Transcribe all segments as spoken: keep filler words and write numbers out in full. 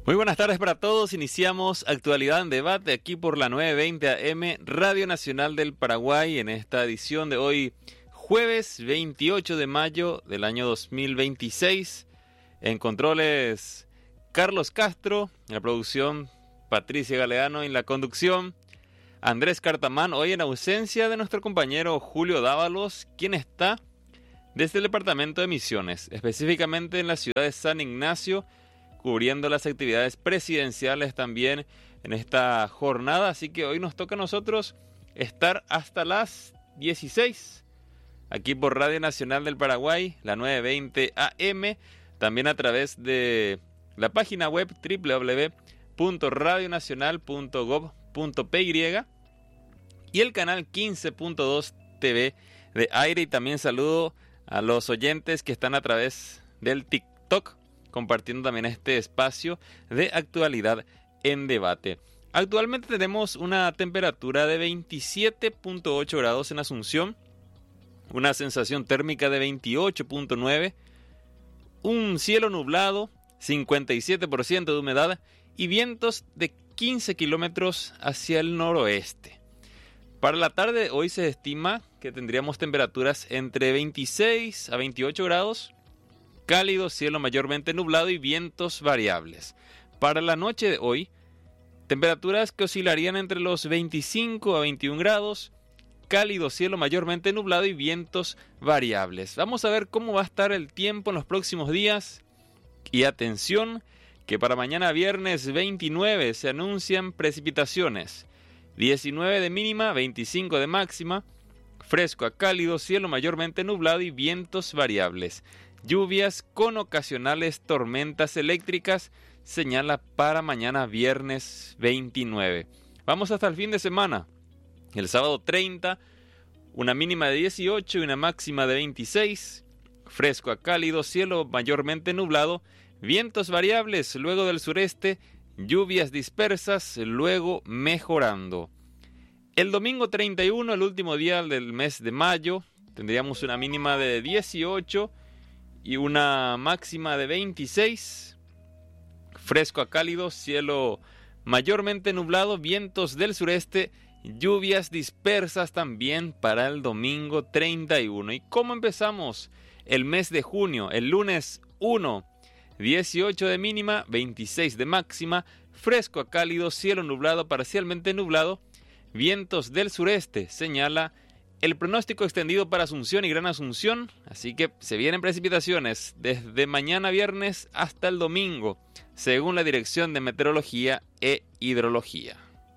Muy buenas tardes para todos. Iniciamos Actualidad en Debate aquí por la nueve veinte A M, Radio Nacional del Paraguay, en esta edición de hoy, jueves veintiocho de mayo del año dos mil veintiséis. En controles, Carlos Castro, en la producción, Patricia Galeano, en la conducción, Andrés Cartamán, hoy en ausencia de nuestro compañero Julio Dávalos, quien está desde el departamento de Misiones, específicamente en la ciudad de San Ignacio, cubriendo las actividades presidenciales también en esta jornada. Así que hoy nos toca a nosotros estar hasta las dieciséis, aquí por Radio Nacional del Paraguay, la nueve veinte A M, también a través de la página web doble u doble u doble u punto radio nacional punto gob punto p y y el canal quince punto dos T V de aire. Y también saludo a los oyentes que están a través del TikTok, compartiendo también este espacio de actualidad en debate. Actualmente tenemos una temperatura de veintisiete punto ocho grados en Asunción, una sensación térmica de veintiocho punto nueve, un cielo nublado, cincuenta y siete por ciento de humedad y vientos de quince kilómetros hacia el noroeste. Para la tarde hoy se estima que tendríamos temperaturas entre veintiséis a veintiocho grados, cálido, cielo mayormente nublado y vientos variables. Para la noche de hoy, temperaturas que oscilarían entre los veinticinco a veintiún grados, cálido, cielo mayormente nublado y vientos variables. Vamos a ver cómo va a estar el tiempo en los próximos días. Y atención, que para mañana viernes veintinueve se anuncian precipitaciones. diecinueve de mínima, veinticinco de máxima, fresco a cálido, cielo mayormente nublado y vientos variables. Lluvias con ocasionales tormentas eléctricas, señala para mañana viernes veintinueve. Vamos hasta el fin de semana. El sábado treinta, una mínima de dieciocho y una máxima de veintiséis. Fresco a cálido, cielo mayormente nublado, vientos variables, luego del sureste, lluvias dispersas, luego mejorando. El domingo treinta y uno, el último día del mes de mayo, tendríamos una mínima de dieciocho y una máxima de veintiséis, fresco a cálido, cielo mayormente nublado, vientos del sureste, lluvias dispersas también para el domingo treinta y uno. ¿Y cómo empezamos el mes de junio? El lunes uno, dieciocho de mínima, veintiséis de máxima, fresco a cálido, cielo nublado, parcialmente nublado, vientos del sureste, señala el pronóstico extendido para Asunción y Gran Asunción, así que se vienen precipitaciones desde mañana viernes hasta el domingo, según la Dirección de Meteorología e Hidrología.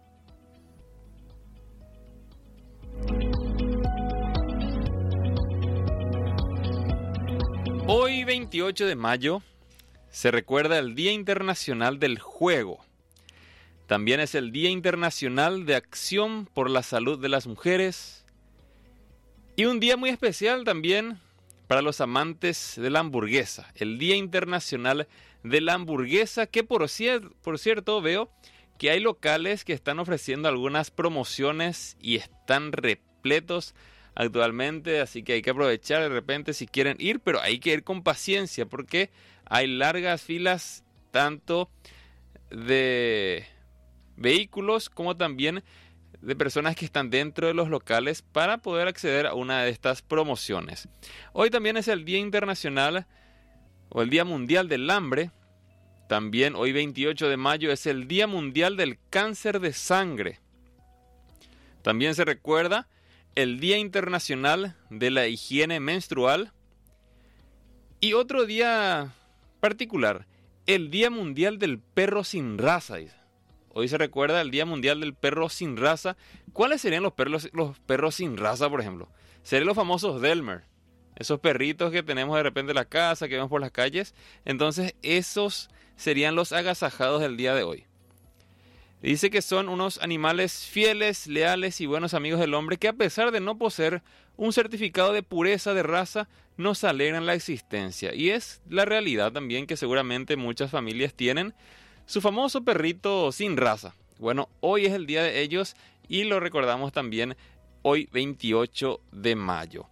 Hoy, veintiocho de mayo, se recuerda el Día Internacional del Juego. También es el Día Internacional de Acción por la Salud de las Mujeres. Y un día muy especial también para los amantes de la hamburguesa, el Día Internacional de la Hamburguesa, que por, cier- por cierto veo que hay locales que están ofreciendo algunas promociones y están repletos actualmente, así que hay que aprovechar de repente si quieren ir, pero hay que ir con paciencia porque hay largas filas tanto de vehículos como también de personas que están dentro de los locales para poder acceder a una de estas promociones. Hoy también es el Día Internacional o el Día Mundial del Hambre. También hoy veintiocho de mayo es el Día Mundial del Cáncer de Sangre. También se recuerda el Día Internacional de la Higiene Menstrual. Y otro día particular, el Día Mundial del Perro Sin Raza. Hoy se recuerda el Día Mundial del Perro Sin Raza. ¿Cuáles serían los perros, los perros sin raza, por ejemplo? Serían los famosos Delmer. Esos perritos que tenemos de repente en la casa, que vemos por las calles. Entonces, esos serían los agasajados del día de hoy. Dice que son unos animales fieles, leales y buenos amigos del hombre que, a pesar de no poseer un certificado de pureza de raza, nos alegran la existencia. Y es la realidad también que seguramente muchas familias tienen su famoso perrito sin raza. Bueno, hoy es el día de ellos y lo recordamos también hoy veintiocho de mayo.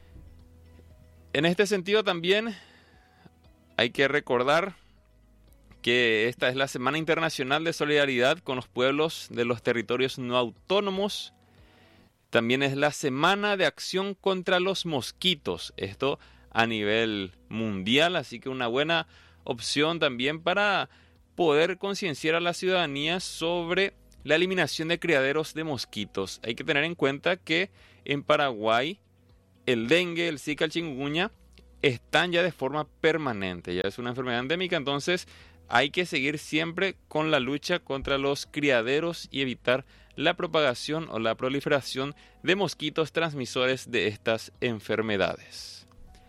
En este sentido también hay que recordar que esta es la Semana Internacional de Solidaridad con los pueblos de los territorios no autónomos. También es la Semana de Acción contra los Mosquitos, esto a nivel mundial, así que una buena opción también para poder concienciar a la ciudadanía sobre la eliminación de criaderos de mosquitos. Hay que tener en cuenta que en Paraguay el dengue, el zika, el chikungunya están ya de forma permanente, ya es una enfermedad endémica, entonces hay que seguir siempre con la lucha contra los criaderos y evitar la propagación o la proliferación de mosquitos transmisores de estas enfermedades.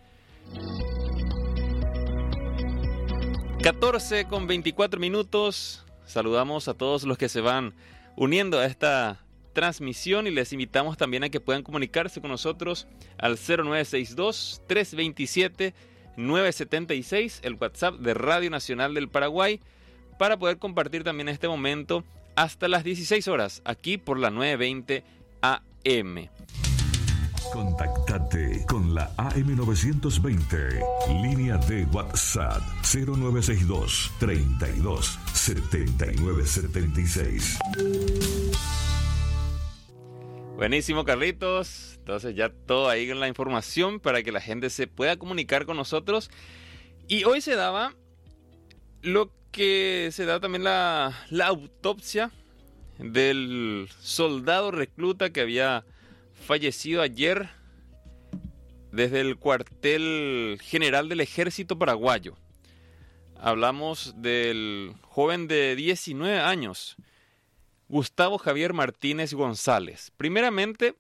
catorce con veinticuatro minutos. Saludamos a todos los que se van uniendo a esta transmisión y les invitamos también a que puedan comunicarse con nosotros al cero nueve seis dos, tres dos siete, nueve siete seis, el WhatsApp de Radio Nacional del Paraguay, para poder compartir también este momento hasta las dieciséis horas, aquí por la nueve veinte A M. Contactate con la A M novecientos veinte, línea de WhatsApp cero nueve seis dos, treinta y dos, setenta y nueve setenta y seis. Buenísimo, Carlitos. Entonces ya todo ahí con la información para que la gente se pueda comunicar con nosotros. Y hoy se daba lo que se da también la, la autopsia del soldado recluta que había fallecido ayer desde el cuartel general del Ejército Paraguayo. Hablamos del joven de diecinueve años, Gustavo Javier Martínez González. Primeramente,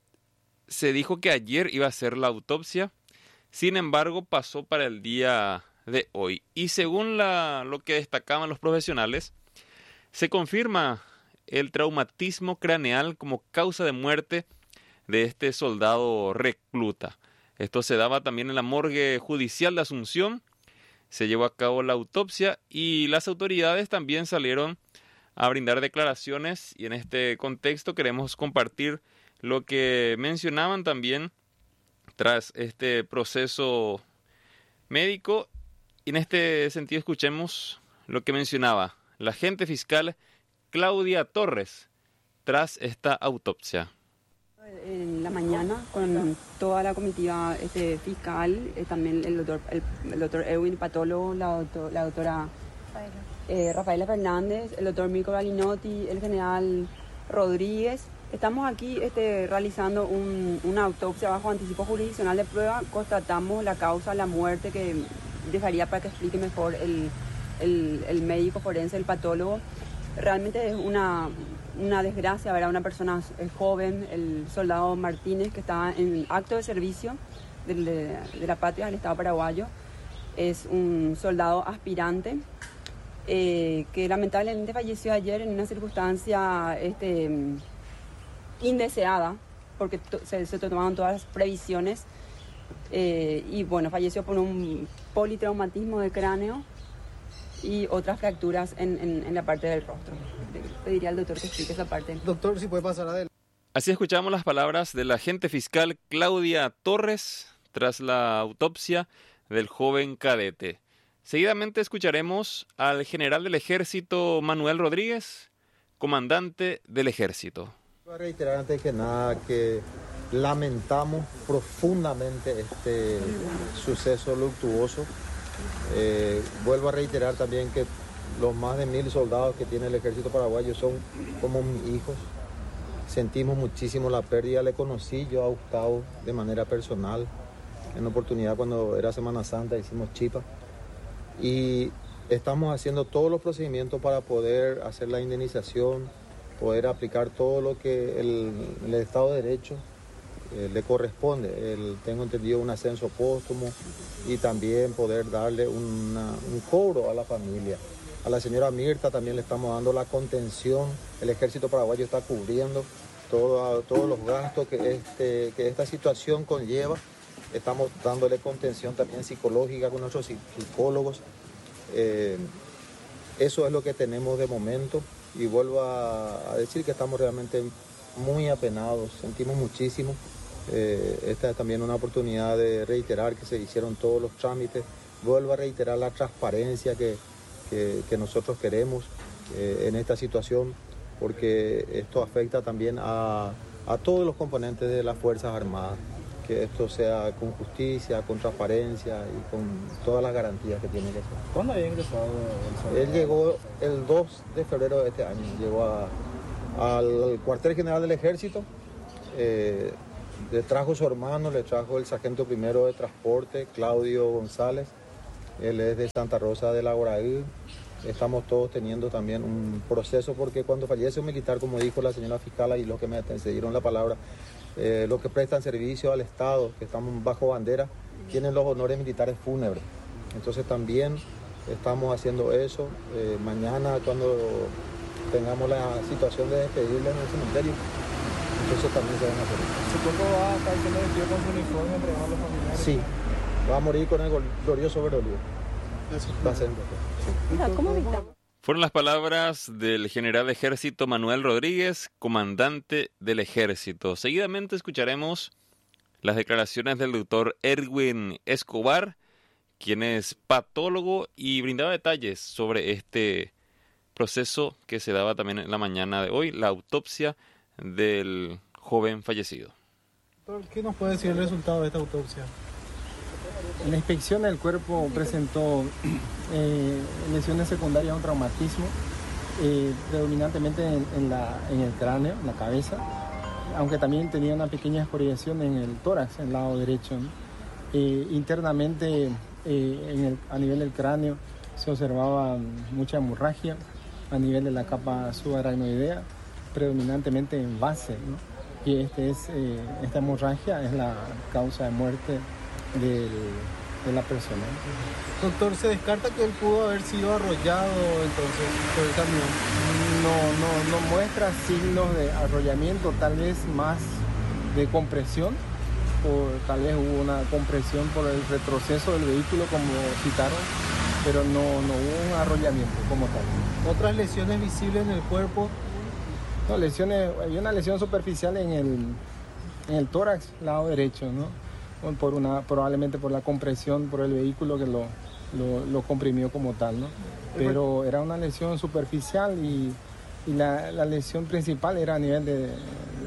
se dijo que ayer iba a ser la autopsia, sin embargo, pasó para el día de hoy. Y según la, lo que destacaban los profesionales, se confirma el traumatismo craneal como causa de muerte de este soldado recluta. Esto se daba también en la morgue judicial de Asunción. Se llevó a cabo la autopsia y las autoridades también salieron a brindar declaraciones, y en este contexto queremos compartir lo que mencionaban también tras este proceso médico. Y en este sentido escuchemos lo que mencionaba la agente fiscal Claudia Torres tras esta autopsia. En la mañana con toda la comitiva este, fiscal, eh, también el doctor, el, el doctor Edwin Patólogo, la, doctor, la doctora eh, Rafaela Fernández, el doctor Mirko Balinotti, el general Rodríguez. Estamos aquí este, realizando un, una autopsia bajo anticipo jurisdiccional de prueba. Constatamos la causa, la muerte, que dejaría para que explique mejor el, el, el médico forense, el patólogo. Realmente es una, una desgracia ver a una persona joven, el soldado Martínez, que estaba en acto de servicio de, de, de la patria del Estado paraguayo. Es un soldado aspirante eh, que lamentablemente falleció ayer en una circunstancia este, indeseada, porque to, se, se tomaron todas las previsiones eh, y bueno, falleció por un politraumatismo de cráneo y otras fracturas en, en, en la parte del rostro. Le pediría al doctor que explique esa parte. Doctor, si puede pasar adelante. Así escuchamos las palabras de la agente fiscal Claudia Torres tras la autopsia del joven cadete. Seguidamente escucharemos al general del Ejército Manuel Rodríguez, comandante del Ejército. Voy a reiterar antes que nada que lamentamos profundamente este suceso luctuoso. Eh, vuelvo a reiterar también que los más de mil soldados que tiene el Ejército paraguayo son como mis hijos. Sentimos muchísimo la pérdida. Le conocí yo a Gustavo de manera personal. En una oportunidad cuando era Semana Santa hicimos chipa. Y estamos haciendo todos los procedimientos para poder hacer la indemnización, poder aplicar todo lo que el, el Estado de Derecho eh, le corresponde. El, tengo entendido un ascenso póstumo y también poder darle una, un cobro a la familia. A la señora Mirta también le estamos dando la contención. El Ejército paraguayo está cubriendo todo, todos los gastos que, este, que esta situación conlleva. Estamos dándole contención también psicológica con nuestros psicólogos. Eh, eso es lo que tenemos de momento. Y vuelvo a, a decir que estamos realmente muy apenados, sentimos muchísimo. Eh, esta es también una oportunidad de reiterar que se hicieron todos los trámites. Vuelvo a reiterar la transparencia que que, que nosotros queremos eh, en esta situación, porque esto afecta también a, a todos los componentes de las Fuerzas Armadas, que esto sea con justicia, con transparencia y con todas las garantías que tiene que ser. ¿Cuándo había ingresado el Él llegó el dos de febrero de este año, llegó a, al cuartel general del Ejército, eh, le trajo su hermano, le trajo el sargento primero de transporte, Claudio González, él es de Santa Rosa de la Goraí. Estamos todos teniendo también un proceso, porque cuando fallece un militar, como dijo la señora fiscal y los que me cedieron la palabra, eh, los que prestan servicio al Estado, que estamos bajo bandera, tienen los honores militares fúnebres. Entonces también estamos haciendo eso. Eh, mañana, cuando tengamos la situación de despedirle en el cementerio, entonces también se van a hacer. ¿Su cuerpo va a estar siendo vestido con su uniforme entregado a los familiares? Sí, va a morir con el glorioso Berolio. Va a ser. Mira, ¿cómo evitamos? Fueron las palabras del general de ejército Manuel Rodríguez, comandante del ejército. Seguidamente escucharemos las declaraciones del doctor Erwin Escobar, quien es patólogo y brindaba detalles sobre este proceso que se daba también en la mañana de hoy, la autopsia del joven fallecido. Doctor, ¿qué nos puede decir el resultado de esta autopsia? En la inspección el cuerpo presentó eh, lesiones secundarias a un traumatismo, eh, predominantemente en, en, la, en el cráneo, en la cabeza, aunque también tenía una pequeña excoriación en el tórax, en el lado derecho, ¿no? Eh, internamente, eh, en el, a nivel del cráneo, se observaba mucha hemorragia a nivel de la capa subaracnoidea, predominantemente en base, ¿no? Y este es, eh, esta hemorragia es la causa de muerte del, de la persona. Doctor, ¿se descarta que él pudo haber sido arrollado entonces por el camión? No, no, no muestra signos de arrollamiento, tal vez más de compresión, o tal vez hubo una compresión por el retroceso del vehículo, como citaron, pero no, no hubo un arrollamiento como tal. ¿Otras lesiones visibles en el cuerpo? No, lesiones, había una lesión superficial en el, en el tórax, lado derecho, ¿no? Por una, probablemente por la compresión por el vehículo que lo, lo, lo comprimió como tal, ¿no? Pero era una lesión superficial y, y la, la lesión principal era a nivel de, de,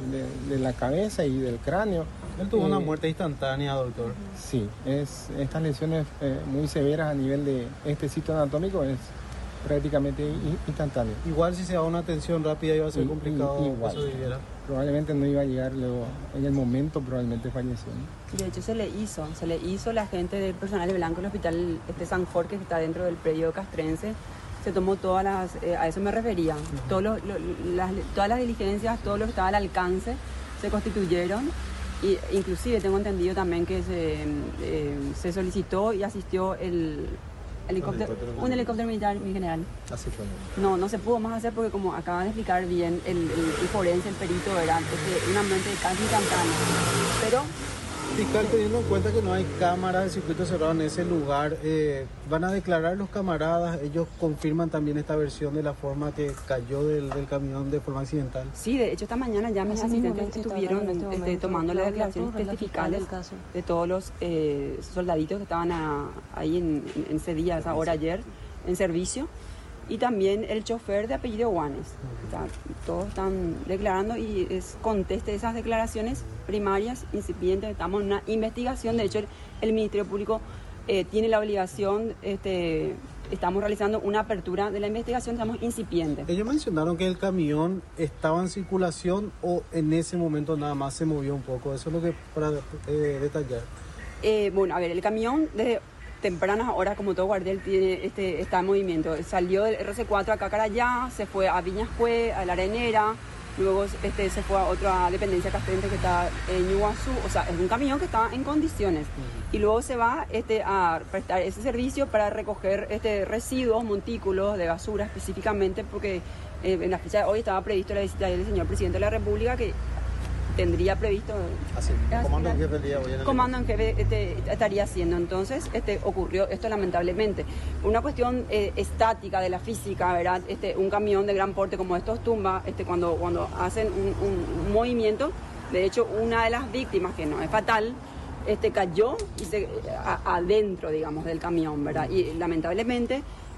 de la cabeza y del cráneo. Él tuvo eh, una muerte instantánea, doctor. Sí, es, estas lesiones eh, muy severas a nivel de este sitio anatómico es prácticamente instantáneo. Igual si se da una atención rápida iba a ser Y- complicado y- igual. que sobreviviera. Probablemente no iba a llegar luego, en el momento probablemente falleció, ¿no? De hecho se le hizo, se le hizo la gente del personal de blanco en el hospital este San Jorge, que está dentro del predio castrense. Se tomó todas las, eh, a eso me refería, todos los- lo- las, todas las diligencias, todo lo que estaba al alcance, se constituyeron. Y inclusive tengo entendido también que se, eh, se solicitó y asistió el helicóptero, helicóptero un helicóptero militar, mi general. Así fue. No, no se pudo más hacer porque, como acaban de explicar bien el, el, el forense, el perito, era este, una mente casi instantánea. Pero Fiscal, teniendo en cuenta que no hay cámaras de circuito cerrado en ese lugar, eh, ¿van a declarar los camaradas? Ellos confirman también esta versión de la forma que cayó del, del camión de forma accidental. sí, de hecho esta mañana ya mis Así mismo asistentes lo estoy estuvieron hablando en este este, momento. tomando las Claudia declaraciones Torres, la fiscal testificales del caso. de todos los eh, soldaditos que estaban a- ahí en, en- en ese día, esa hora ayer, en servicio. Y también el chofer de apellido Juanes. O sea, todos están declarando y es conteste esas declaraciones primarias, incipientes. Estamos en una investigación. De hecho, el, el Ministerio Público eh, tiene la obligación, este, estamos realizando una apertura de la investigación, estamos incipientes. Ellos mencionaron que el camión estaba en circulación o en ese momento nada más se movió un poco. Eso es lo que para eh, detallar. Eh, bueno, a ver, el camión desde tempranas horas, como todo cuartel, tiene este, está en movimiento. Salió del R C cuatro acá a Carayá, se fue a Viñascue, a La Arenera, luego este, se fue a otra dependencia castrense que está en Ñuguazú. O sea, es un camión que está en condiciones. Y luego se va este, a prestar ese servicio para recoger este, residuos, montículos de basura específicamente, porque eh, en la fecha de hoy estaba previsto la visita del señor presidente de la República, que tendría previsto... Así, Así, comando en claro. jefe el día hoy en el comando en jefe este, estaría haciendo. Entonces este, ocurrió esto lamentablemente. Una cuestión eh, estática de la física, ¿verdad? Este, un camión de gran porte como estos tumba, este, cuando, cuando hacen un, un- un movimiento, de hecho una de las víctimas, que no es fatal, este, cayó y se, a- adentro, digamos, del camión, ¿verdad? Y lamentablemente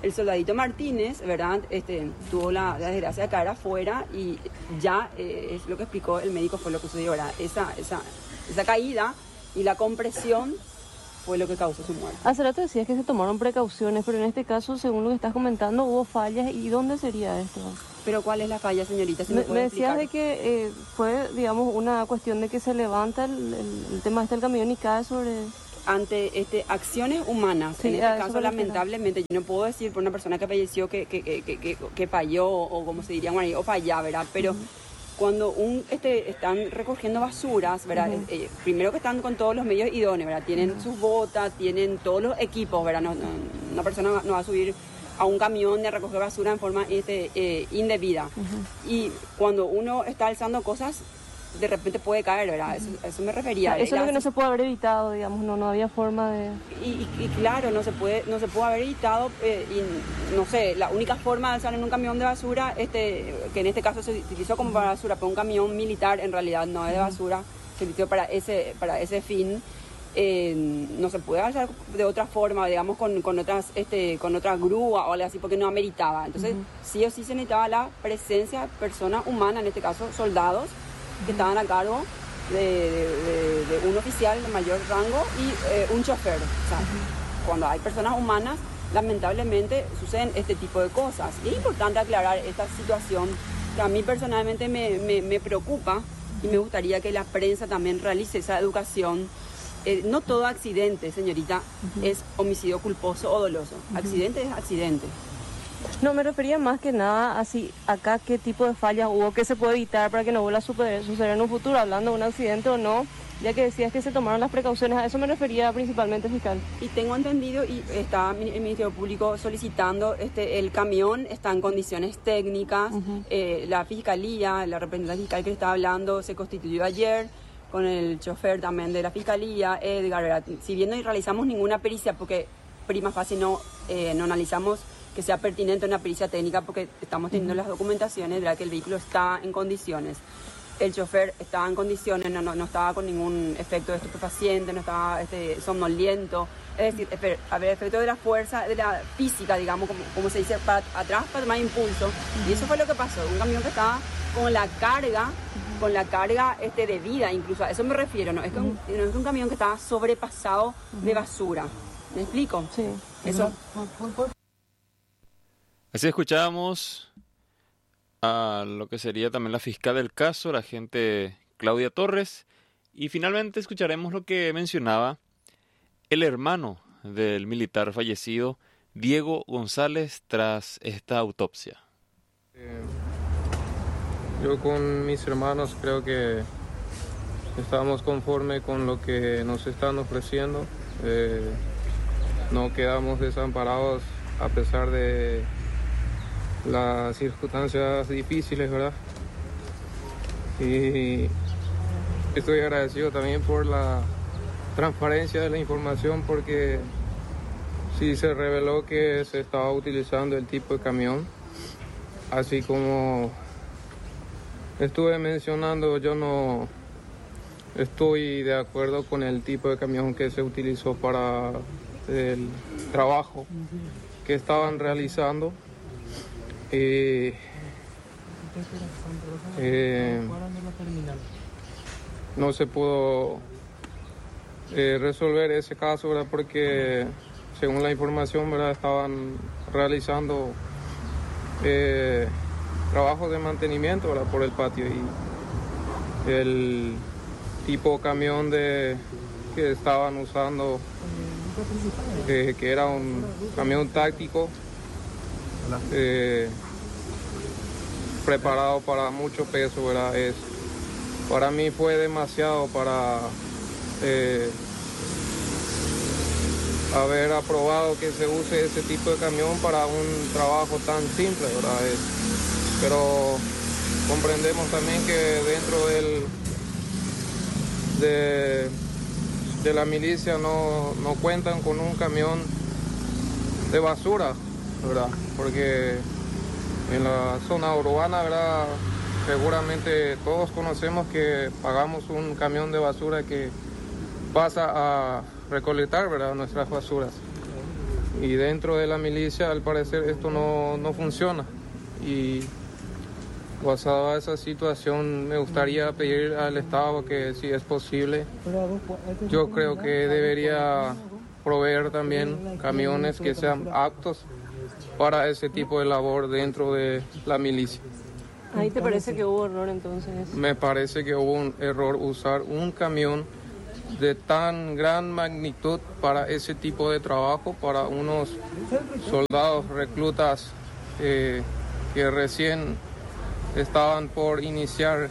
El soldadito Martínez, ¿verdad? Este, tuvo la, la desgracia de caer afuera y ya eh, es lo que explicó el médico, fue lo que sucedió, ¿verdad? Esa, esa, esa caída y la compresión fue lo que causó su muerte. Hace rato decías que se tomaron precauciones, pero en este caso, según lo que estás comentando, hubo fallas. ¿Y dónde sería esto? Pero ¿cuál es la falla, señorita? ¿Si me, me, puede me decías explicar? de que eh, fue, digamos, una cuestión de que se levanta el, el, el tema este del camión y cae sobre... Ante este, acciones humanas, Sí, en a este eso caso me refiero. lamentablemente, yo no puedo decir por una persona que falleció que, que, que, que, que, que falló o como se diría, bueno, o falla, ¿verdad? Pero uh-huh. cuando un, este, están recogiendo basuras, ¿verdad? Uh-huh. eh, primero que están con todos los medios idóneos, ¿verdad? Tienen uh-huh. sus botas, tienen todos los equipos, ¿verdad? No, no, una persona no va a subir a un camión de recoger basura en forma este, eh, indebida. Uh-huh. Y cuando uno está alzando cosas, de repente puede caer, ¿verdad? Eso, eso me refería. O sea, eso es lo que no se puede haber evitado, digamos, no, no había forma de... Y, y, y claro, no se puede, no se puede haber evitado, eh, y no sé, la única forma de alzar en un camión de basura, este, que en este caso se utilizó como para basura, pero un camión militar en realidad no es de basura, se utilizó para ese, para ese fin. Eh, no se puede alzar de otra forma, digamos, con, con otras, este, con otra grúa o algo así, porque no ameritaba. Entonces, uh-huh. sí o sí se necesitaba la presencia de persona humana, en este caso soldados, que estaban a cargo de, de, de, de un oficial de mayor rango y eh, un chofer. O sea, uh-huh. cuando hay personas humanas, lamentablemente suceden este tipo de cosas. Y es importante aclarar esta situación que a mí personalmente me, me, me preocupa y me gustaría que la prensa también realice esa educación. Eh, no todo accidente, señorita, uh-huh. es homicidio culposo o doloso. Uh-huh. Accidente es accidente. No, me refería más que nada así, acá qué tipo de fallas hubo, qué se puede evitar para que no vuelva a suceder, suceder en un futuro, hablando de un accidente o no, ya que decías que se tomaron las precauciones, a eso me refería principalmente, fiscal. Y tengo entendido, y está el Ministerio Público solicitando, este, el camión está en condiciones técnicas, uh-huh. eh, la Fiscalía, la representante fiscal que estaba hablando, se constituyó ayer, con el chofer también de la Fiscalía, Edgar, ¿verdad? Si bien no realizamos ninguna pericia, porque prima facie no, eh, no analizamos que sea pertinente una pericia técnica porque estamos teniendo las documentaciones de que el vehículo está en condiciones. El chofer estaba en condiciones, no, no, no estaba con ningún efecto de estupefaciente, no estaba este, somnoliento. Es decir, efe, a ver, efecto de la fuerza, de la física, digamos, como, como se dice, para atrás para tomar impulso. Y eso fue lo que pasó. Un camión que estaba con la carga, con la carga este, de vida, incluso a eso me refiero. No es, que un, no es un camión que estaba sobrepasado de basura. ¿Me explico? Sí. Eso. Así escuchábamos a lo que sería también la fiscal del caso, la agente Claudia Torres, y finalmente escucharemos lo que mencionaba el hermano del militar fallecido, Diego González, tras esta autopsia. Eh, yo con mis hermanos creo que estamos conformes con lo que nos están ofreciendo. Eh, no quedamos desamparados a pesar de las circunstancias difíciles, ¿verdad? Y estoy agradecido también por la transparencia de la información, porque sí se reveló que se estaba utilizando el tipo de camión, así como estuve mencionando, yo no estoy de acuerdo con el tipo de camión que se utilizó para el trabajo que estaban realizando. Eh, eh, no se pudo eh, resolver ese caso, ¿verdad? Porque según la información, ¿verdad?, estaban realizando eh, trabajos de mantenimiento, ¿verdad?, por el patio, y el tipo camión de que estaban usando, eh, que era un camión táctico, Eh, preparado para mucho peso, ¿verdad? Es, para mí fue demasiado para eh, haber aprobado que se use ese tipo de camión para un trabajo tan simple, ¿verdad? Es, pero comprendemos también que dentro del de, de la milicia no, no cuentan con un camión de basura, ¿verdad? Porque en la zona urbana, ¿verdad?, seguramente todos conocemos que pagamos un camión de basura que pasa a recolectar, ¿verdad?, nuestras basuras. Y dentro de la milicia, al parecer, esto no, no funciona. Y basado a esa situación, me gustaría pedir al Estado que, si es posible, yo creo que debería proveer también camiones que sean aptos para ese tipo de labor dentro de la milicia. Ahí te parece que hubo error entonces. Me parece que hubo un error usar un camión de tan gran magnitud para ese tipo de trabajo, para unos soldados reclutas eh, que recién estaban por iniciar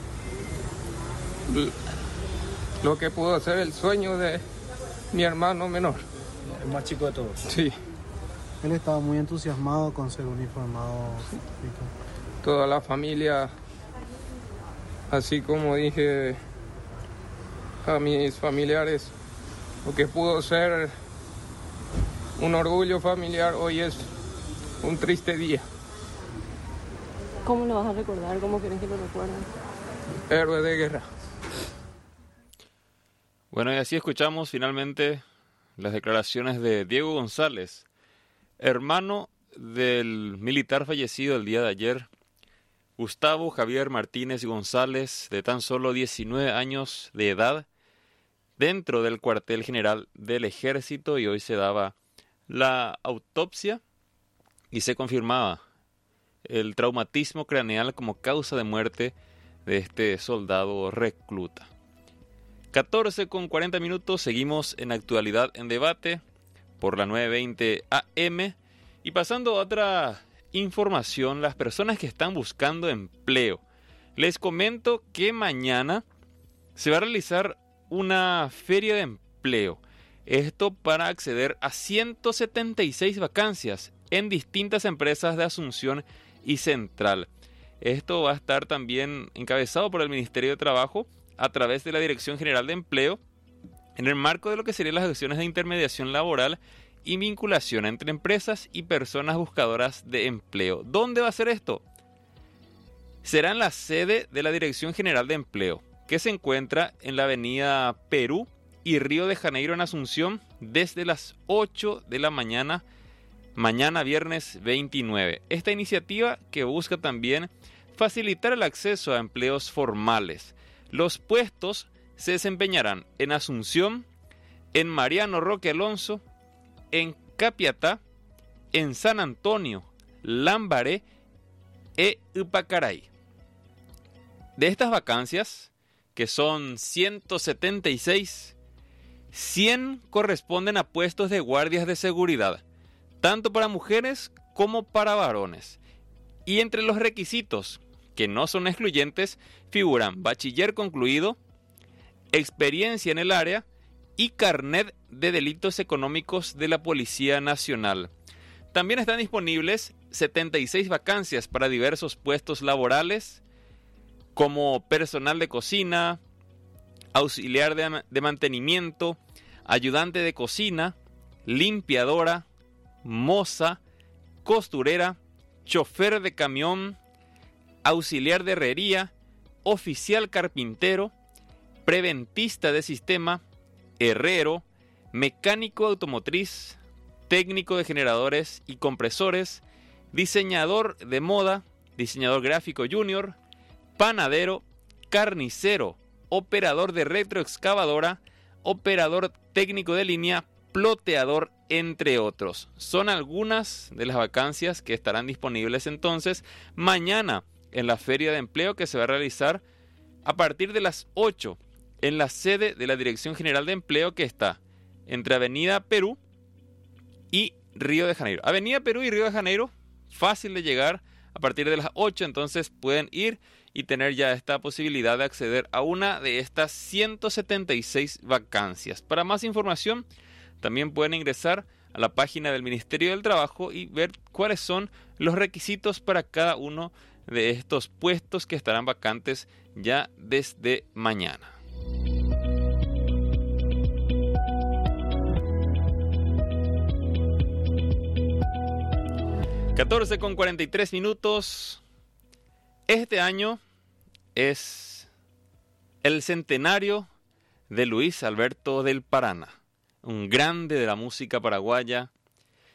lo que pudo ser el sueño de mi hermano menor. El más chico de todos. Sí. Él estaba muy entusiasmado con ser uniformado. Toda la familia, así como dije a mis familiares, lo que pudo ser un orgullo familiar, hoy es un triste día. ¿Cómo lo vas a recordar? ¿Cómo querés que lo recuerden? Héroe de guerra. Bueno, y así escuchamos finalmente las declaraciones de Diego González, hermano del militar fallecido el día de ayer, Gustavo Javier Martínez González, de tan solo diecinueve años de edad, dentro del cuartel general del Ejército, y hoy se daba la autopsia y se confirmaba el traumatismo craneal como causa de muerte de este soldado recluta. catorce con cuarenta minutos, seguimos en Actualidad en Debate por la nueve veinte A M, y pasando a otra información, las personas que están buscando empleo. Les comento que mañana se va a realizar una feria de empleo. Esto para acceder a ciento setenta y seis vacancias en distintas empresas de Asunción y Central. Esto va a estar también encabezado por el Ministerio de Trabajo a través de la Dirección General de Empleo, en el marco de lo que serían las acciones de intermediación laboral y vinculación entre empresas y personas buscadoras de empleo. ¿Dónde va a ser esto? Será en la sede de la Dirección General de Empleo, que se encuentra en la avenida Perú y Río de Janeiro en Asunción, desde las ocho de la mañana, mañana viernes veintinueve. Esta iniciativa que busca también facilitar el acceso a empleos formales. Los puestos se desempeñarán en Asunción, en Mariano Roque Alonso, en Capiatá, en San Antonio, Lambaré e Upacaray. De estas vacancias, que son ciento setenta y seis, cien corresponden a puestos de guardias de seguridad, tanto para mujeres como para varones. Y entre los requisitos, que no son excluyentes, figuran bachiller concluido, experiencia en el área y carnet de delitos económicos de la Policía Nacional. También están disponibles setenta y seis vacancias para diversos puestos laborales, como personal de cocina, auxiliar de, de mantenimiento, ayudante de cocina, limpiadora, moza, costurera, chofer de camión, auxiliar de herrería, oficial carpintero, preventista de sistema, herrero, mecánico automotriz, técnico de generadores y compresores, diseñador de moda, diseñador gráfico junior, panadero, carnicero, operador de retroexcavadora, operador técnico de línea, ploteador, entre otros. Son algunas de las vacancias que estarán disponibles entonces mañana en la Feria de Empleo, que se va a realizar a partir de las ocho en la sede de la Dirección General de Empleo, que está entre Avenida Perú y Río de Janeiro. Avenida Perú y Río de Janeiro, fácil de llegar a partir de las ocho, entonces pueden ir y tener ya esta posibilidad de acceder a una de estas ciento setenta y seis vacancias. Para más información, también pueden ingresar a la página del Ministerio del Trabajo y ver cuáles son los requisitos para cada uno de estos puestos que estarán vacantes ya desde mañana. catorce con cuarenta y tres minutos. Este año es el centenario de Luis Alberto del Paraná, un grande de la música paraguaya,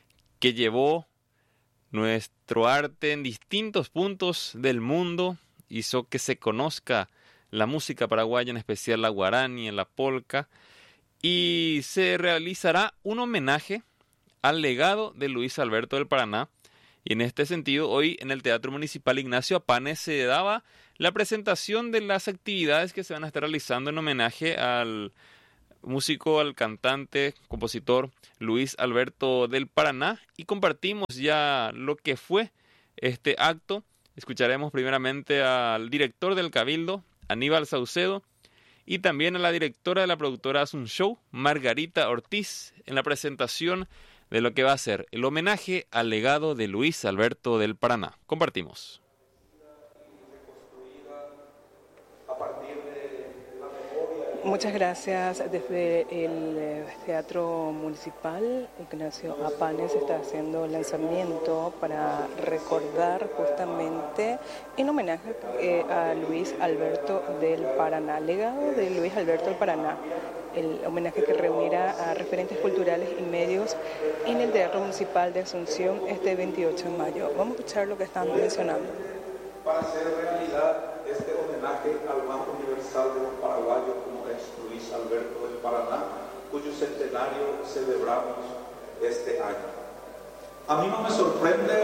que llevó nuestro arte en distintos puntos del mundo, hizo que se conozca la música paraguaya, en especial la guarani, la polca, y se realizará un homenaje al legado de Luis Alberto del Paraná. Y en este sentido, hoy en el Teatro Municipal Ignacio Apanes se daba la presentación de las actividades que se van a estar realizando en homenaje al músico, al cantante, compositor Luis Alberto del Paraná, y compartimos ya lo que fue este acto. Escucharemos primeramente al director del Cabildo, Aníbal Saucedo, y también a la directora de la productora Asun Show, Margarita Ortiz, en la presentación de lo que va a ser el homenaje al legado de Luis Alberto del Paraná. Compartimos. Muchas gracias. Desde el Teatro Municipal Ignacio Apanes está haciendo el lanzamiento para recordar justamente en homenaje eh, a Luis Alberto del Paraná, legado de Luis Alberto del Paraná. El homenaje que reunirá a referentes culturales y medios en el Teatro Municipal de Asunción este veintiocho de mayo. Vamos a escuchar lo que están mencionando. Para hacer realidad este homenaje al más universal de los paraguayos, como es Luis Alberto del Paraná, cuyo centenario celebramos este año. A mí no me sorprende,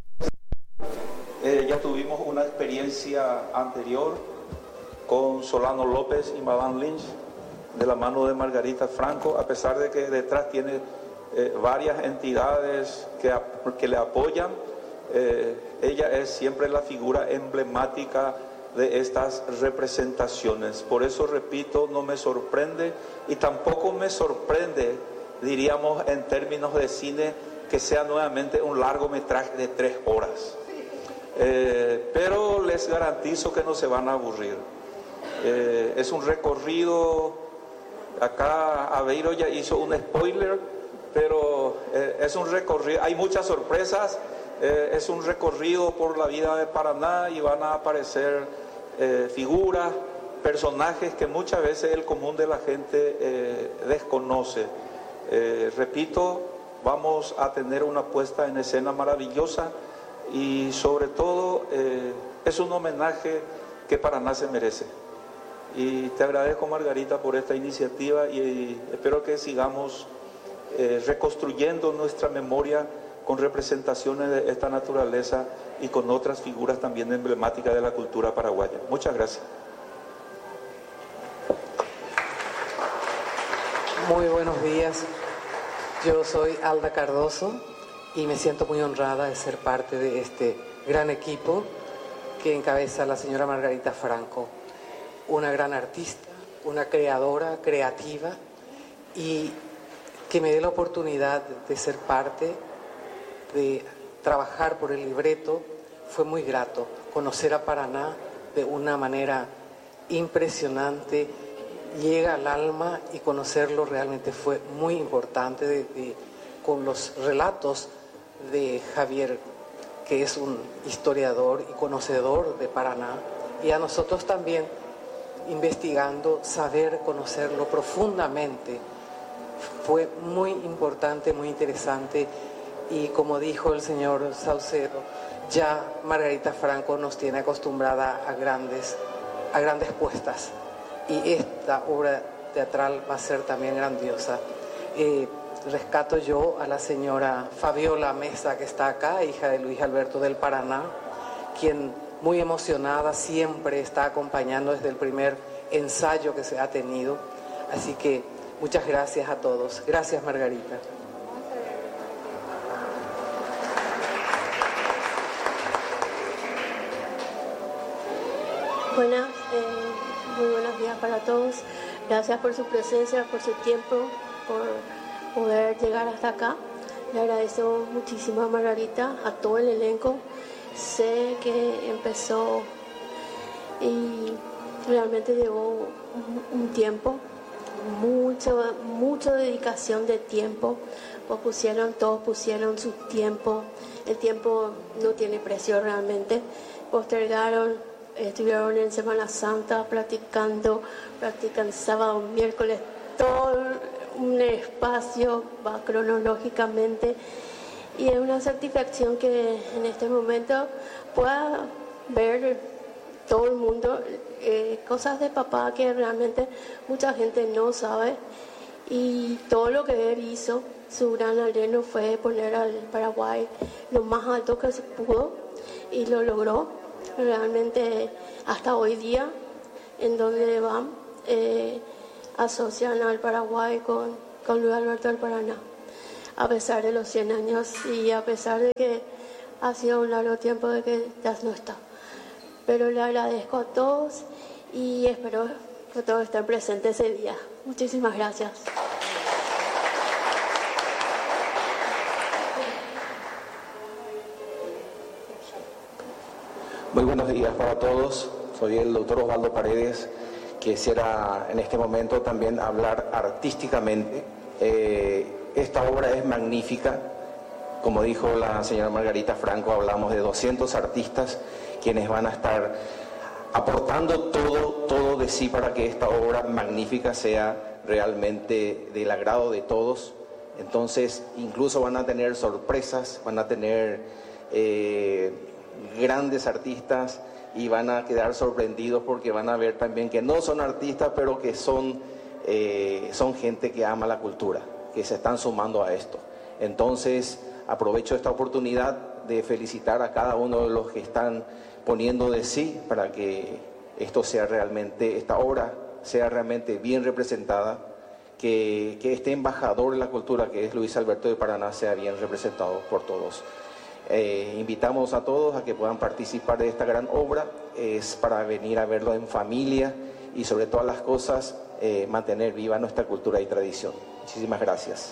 eh, ya tuvimos una experiencia anterior con Solano López y Madame Lynch, de la mano de Margarita Franco, a pesar de que detrás tiene eh, varias entidades que, que le apoyan. Eh, ella es siempre la figura emblemática de estas representaciones. Por eso, repito, no me sorprende, y tampoco me sorprende, diríamos en términos de cine, que sea nuevamente un largometraje de tres horas. Eh, pero les garantizo que no se van a aburrir. Eh, es un recorrido. Acá Aveiro ya hizo un spoiler, pero eh, es un recorrido, hay muchas sorpresas, eh, es un recorrido por la vida de Paraná, y van a aparecer eh, figuras, personajes que muchas veces el común de la gente eh, desconoce. Eh, repito, vamos a tener una puesta en escena maravillosa, y sobre todo eh, es un homenaje que Paraná se merece. Y te agradezco, Margarita, por esta iniciativa, y espero que sigamos eh, reconstruyendo nuestra memoria con representaciones de esta naturaleza y con otras figuras también emblemáticas de la cultura paraguaya. Muchas gracias. Muy buenos días. Yo soy Alda Cardoso y me siento muy honrada de ser parte de este gran equipo que encabeza la señora Margarita Franco. Una gran artista, una creadora, creativa, y que me dé la oportunidad de ser parte, de trabajar por el libreto. Fue muy grato conocer a Paraná de una manera impresionante, llega al alma, y conocerlo realmente fue muy importante, de, de, con los relatos de Javier, que es un historiador y conocedor de Paraná, y a nosotros también, investigando, saber conocerlo profundamente. Fue muy importante, muy interesante, y como dijo el señor Saucedo, ya Margarita Franco nos tiene acostumbrada a grandes, a grandes puestas, y esta obra teatral va a ser también grandiosa. Eh, rescato yo a la señora Fabiola Mesa, que está acá, hija de Luis Alberto del Paraná, quien muy emocionada siempre está acompañando desde el primer ensayo que se ha tenido. Así que muchas gracias a todos. Gracias, Margarita. Buenas, eh, muy buenos días para todos. Gracias por su presencia, por su tiempo, por poder llegar hasta acá. Le agradezco muchísimo a Margarita, a todo el elenco. Sé que empezó y realmente llevó un tiempo, mucho, mucha dedicación de tiempo. Pues pusieron, todos pusieron su tiempo. El tiempo no tiene precio realmente. Postergaron, estuvieron en Semana Santa practicando, practican sábado, miércoles, todo un espacio va cronológicamente. Y es una satisfacción que en este momento pueda ver todo el mundo eh, cosas de papá que realmente mucha gente no sabe. Y todo lo que él hizo, su gran alero fue poner al Paraguay lo más alto que se pudo y lo logró. Realmente hasta hoy día, en donde van, eh, asocian al Paraguay con, con Luis Alberto del Paraná, a pesar de los cien años y a pesar de que ha sido un largo tiempo de que ya no está. Pero le agradezco a todos y espero que todos estén presentes ese día. Muchísimas gracias. Muy buenos días para todos. Soy el doctor Osvaldo Paredes. Quisiera en este momento también hablar artísticamente. Eh, esta obra es magnífica. Como dijo la señora Margarita Franco, hablamos de doscientos artistas quienes van a estar aportando todo, todo de sí para que esta obra magnífica sea realmente del agrado de todos. Entonces, incluso van a tener sorpresas, van a tener eh, grandes artistas y van a quedar sorprendidos porque van a ver también que no son artistas, pero que son, eh, son gente que ama la cultura, que se están sumando a esto. Entonces, aprovecho esta oportunidad de felicitar a cada uno de los que están poniendo de sí para que esto sea realmente, esta obra sea realmente bien representada, que, que este embajador de la cultura que es Luis Alberto de Paraná sea bien representado por todos. Eh, invitamos a todos a que puedan participar de esta gran obra, es para venir a verlo en familia y sobre todas las cosas eh, mantener viva nuestra cultura y tradición. Muchísimas gracias.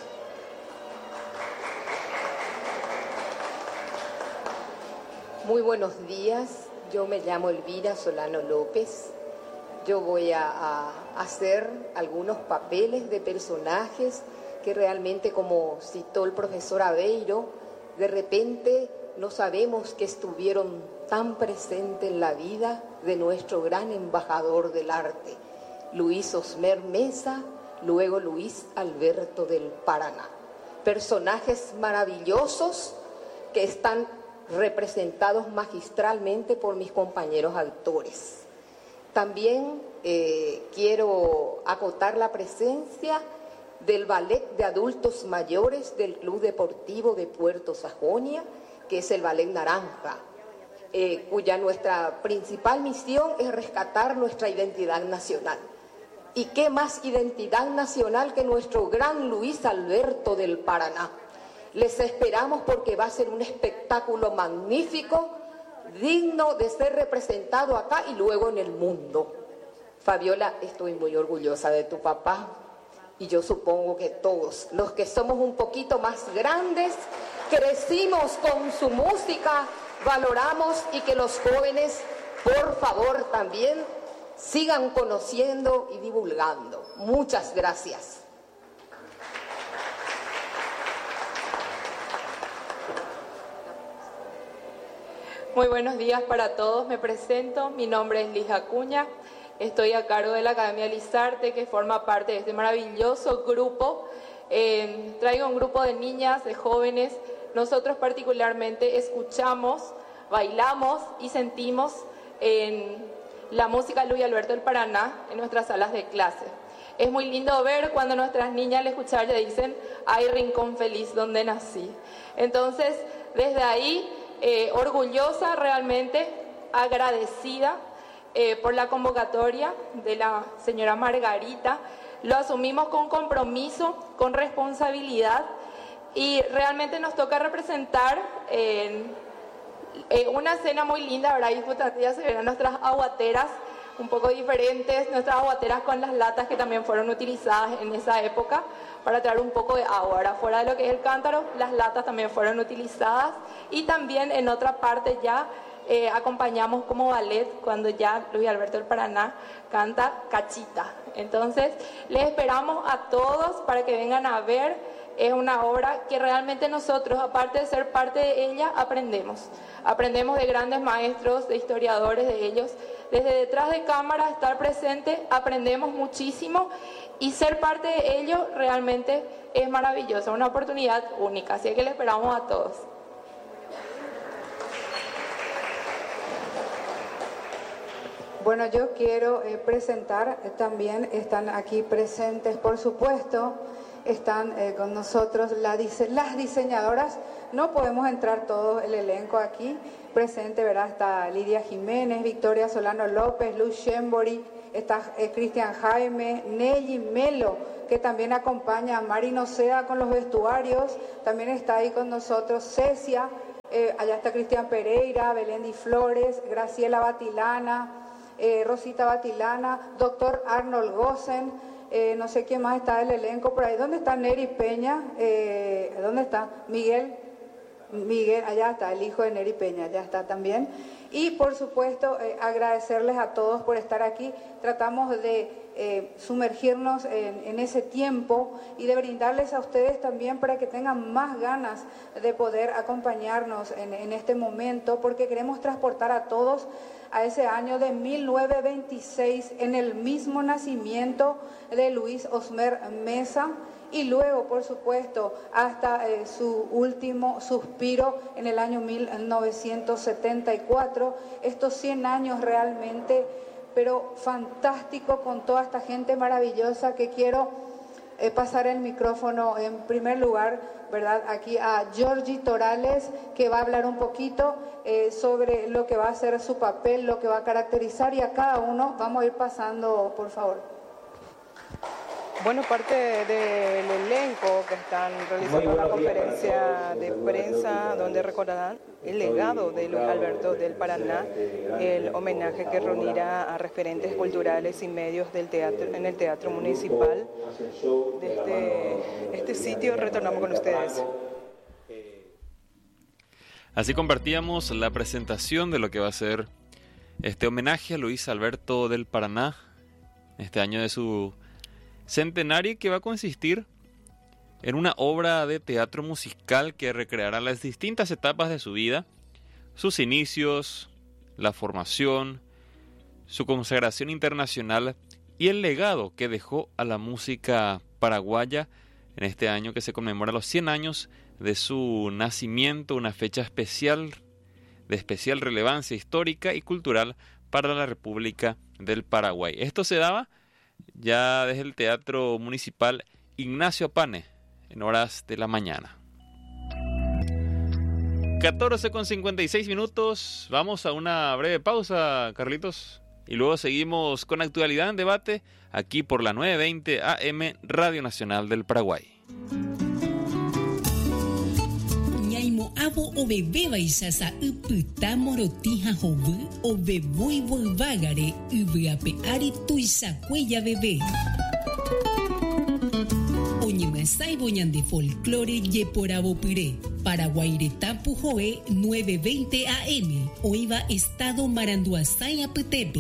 Muy buenos días, yo me llamo Elvira Solano López. Yo voy a, a hacer algunos papeles de personajes que realmente, como citó el profesor Aveiro, de repente no sabemos que estuvieron tan presentes en la vida de nuestro gran embajador del arte, Luis Osmer Mesa, luego Luis Alberto del Paraná. Personajes maravillosos que están representados magistralmente por mis compañeros actores. También eh, quiero acotar la presencia del Ballet de Adultos Mayores del Club Deportivo de Puerto Sajonia, que es el Ballet Naranja, eh, cuya nuestra principal misión es rescatar nuestra identidad nacional. ¿Y qué más identidad nacional que nuestro gran Luis Alberto del Paraná? Les esperamos porque va a ser un espectáculo magnífico, digno de ser representado acá y luego en el mundo. Fabiola, estoy muy orgullosa de tu papá y yo supongo que todos los que somos un poquito más grandes crecimos con su música, valoramos y que los jóvenes, por favor, también sigan conociendo y divulgando. Muchas gracias. Muy buenos días para todos, me presento, mi nombre es Liz Acuña, estoy a cargo de la Academia Lizarte, que forma parte de este maravilloso grupo. Eh, traigo un grupo de niñas, de jóvenes. Nosotros particularmente escuchamos, bailamos y sentimos en la música de Luis Alberto del Paraná en nuestras salas de clase. Es muy lindo ver cuando nuestras niñas al escuchar ya dicen, "Ay, rincón feliz donde nací". Entonces, desde ahí, Eh, orgullosa, realmente agradecida eh, por la convocatoria de la señora Margarita. Lo asumimos con compromiso, con responsabilidad y realmente nos toca representar eh, eh, una escena muy linda, ¿verdad? Y justamente ya se verán nuestras aguateras un poco diferentes, nuestras aguateras con las latas que también fueron utilizadas en esa época para traer un poco de agua. Ahora, fuera de lo que es el cántaro, las latas también fueron utilizadas y también en otra parte ya eh, acompañamos como ballet cuando ya Luis Alberto del Paraná canta Cachita. Entonces, les esperamos a todos para que vengan a ver es una obra que realmente nosotros, aparte de ser parte de ella, aprendemos. Aprendemos de grandes maestros, de historiadores de ellos. Desde detrás de cámara, estar presente, aprendemos muchísimo y ser parte de ello realmente es maravilloso, una oportunidad única. Así que le esperamos a todos. Bueno, yo quiero eh, presentar, eh, también están aquí presentes, por supuesto, están eh, con nosotros la dise- las diseñadoras, no podemos entrar todo el elenco aquí, presente, ¿verdad? Está Lidia Jiménez, Victoria Solano López, Luz Shembori, está eh, Cristian Jaime, Neyi Melo, que también acompaña a Mari Noceda con los vestuarios, también está ahí con nosotros Cecia, eh, allá está Cristian Pereira, Belén Di Flores, Graciela Batilana, Eh, Rosita Batilana, doctor Arnold Gossen, eh, no sé quién más está del elenco por ahí. ¿Dónde está Neri Peña? Eh, ¿Dónde está? Miguel, Miguel, allá está, el hijo de Neri Peña, allá está también. Y por supuesto, eh, agradecerles a todos por estar aquí. Tratamos de eh, sumergirnos en, en ese tiempo y de brindarles a ustedes también para que tengan más ganas de poder acompañarnos en, en este momento, porque queremos transportar a todos a ese año de mil novecientos veintiséis, en el mismo nacimiento de Luis Osmer Mesa, y luego, por supuesto, hasta eh, su último suspiro en el año mil novecientos setenta y cuatro, estos cien años realmente, pero fantástico, con toda esta gente maravillosa, que quiero eh, pasar el micrófono en primer lugar, ¿verdad? Aquí a Georgie Torales, que va a hablar un poquito eh, sobre lo que va a ser su papel, lo que va a caracterizar, y a cada uno vamos a ir pasando, por favor. Bueno, parte del elenco que están realizando una conferencia de prensa donde recordarán el legado de Luis Alberto del Paraná, el homenaje que reunirá a referentes culturales y medios del teatro en el Teatro Municipal. Desde este sitio retornamos con ustedes. Así compartíamos la presentación de lo que va a ser este homenaje a Luis Alberto del Paraná, este año de su centenario, que va a consistir en una obra de teatro musical que recreará las distintas etapas de su vida, sus inicios, la formación, su consagración internacional y el legado que dejó a la música paraguaya en este año que se conmemora los cien años de su nacimiento, una fecha especial, de especial relevancia histórica y cultural para la República del Paraguay. Esto se daba ya desde el Teatro Municipal Ignacio Apane, en horas de la mañana. catorce con cincuenta y seis minutos, vamos a una breve pausa, Carlitos, y luego seguimos con actualidad en debate, aquí por la nueve veinte A M Radio Nacional del Paraguay. Abo o bebé baisasa uputa morotija jobu o bebui volvagare ubiape ari tuisa cuella bebé. Oñemasai boñan de folclore yeporabo pire. Paraguaire tapu joe nueve veinte A M. Oiva estado Maranduasay Apetepe.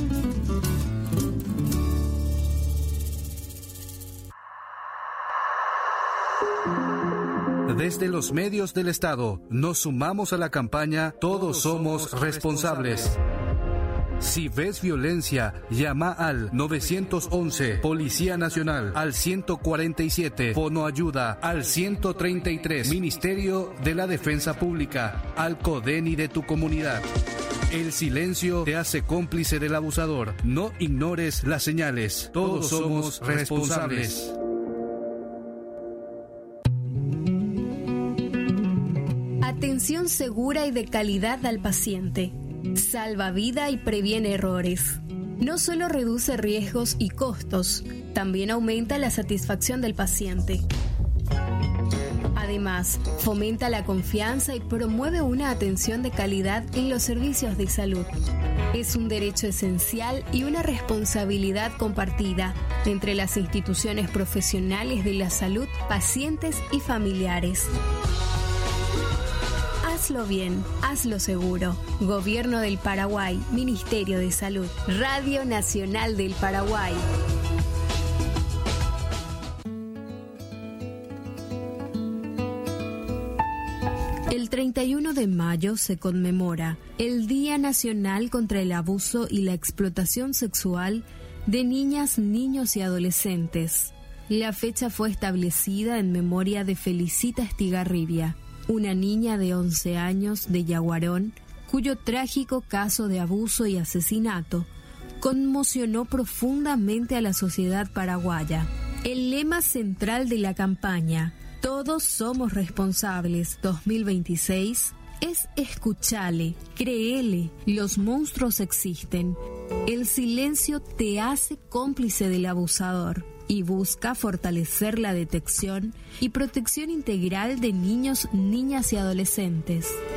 Desde los medios del Estado, nos sumamos a la campaña Todos somos responsables. Si ves violencia, llama al nueve once, Policía Nacional, al ciento cuarenta y siete, Fono Ayuda, al ciento treinta y tres, Ministerio de la Defensa Pública, al CODENI de tu comunidad. El silencio te hace cómplice del abusador. No ignores las señales. Todos somos responsables. Atención segura y de calidad al paciente. Salva vida y previene errores. No solo reduce riesgos y costos, también aumenta la satisfacción del paciente. Además, fomenta la confianza y promueve una atención de calidad en los servicios de salud. Es un derecho esencial y una responsabilidad compartida entre las instituciones profesionales de la salud, pacientes y familiares. Hazlo bien, hazlo seguro. Gobierno del Paraguay, Ministerio de Salud, Radio Nacional del Paraguay. treinta y uno de mayo se conmemora el Día Nacional contra el Abuso y la Explotación Sexual de Niñas, Niños y Adolescentes. La fecha fue establecida en memoria de Felicita Estigarribia, una niña de once años de Yaguarón, cuyo trágico caso de abuso y asesinato conmocionó profundamente a la sociedad paraguaya. El lema central de la campaña Todos somos responsables dos mil veintiséis es escuchale, créele, los monstruos existen. El silencio te hace cómplice del abusador y busca fortalecer la detección y protección integral de niños, niñas y adolescentes.